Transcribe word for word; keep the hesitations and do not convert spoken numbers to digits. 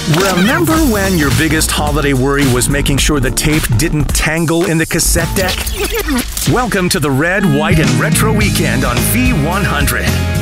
Remember when your biggest holiday worry was making sure the tape didn't tangle in the cassette deck? Welcome to the Red, White, and Retro Weekend on V one hundred.